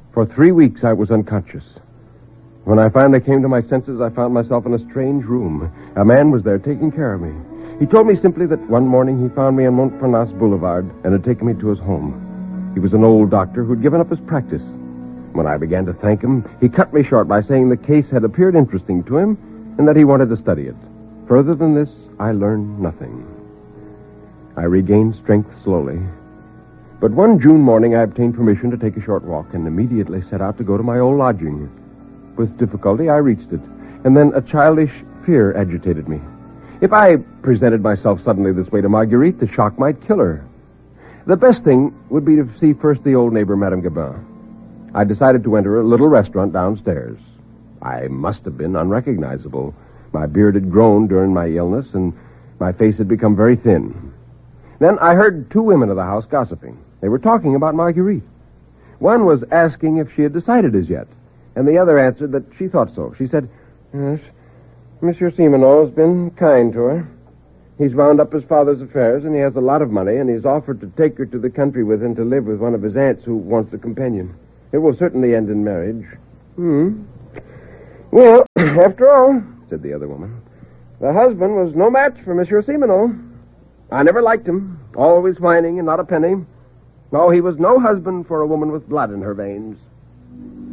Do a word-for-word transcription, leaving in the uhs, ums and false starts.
For three weeks, I was unconscious. When I finally came to my senses, I found myself in a strange room. A man was there taking care of me. He told me simply that one morning he found me on Montparnasse Boulevard and had taken me to his home. He was an old doctor who'd given up his practice. When I began to thank him, he cut me short by saying the case had appeared interesting to him and that he wanted to study it. Further than this, I learned nothing. I regained strength slowly. But one June morning, I obtained permission to take a short walk and immediately set out to go to my old lodging. With difficulty, I reached it, and then a childish fear agitated me. If I presented myself suddenly this way to Marguerite, the shock might kill her. The best thing would be to see first the old neighbor, Madame Gabin. I decided to enter a little restaurant downstairs. I must have been unrecognizable. My beard had grown during my illness, and my face had become very thin. Then I heard two women of the house gossiping. They were talking about Marguerite. One was asking if she had decided as yet, and the other answered that she thought so. She said, "Yes, Monsieur Simoneau has been kind to her. He's wound up his father's affairs, and he has a lot of money, and he's offered to take her to the country with him to live with one of his aunts who wants a companion. It will certainly end in marriage." Hmm. "Well, after all," said the other woman, "the husband was no match for Monsieur Simoneau. I never liked him, always whining and not a penny. No, he was no husband for a woman with blood in her veins."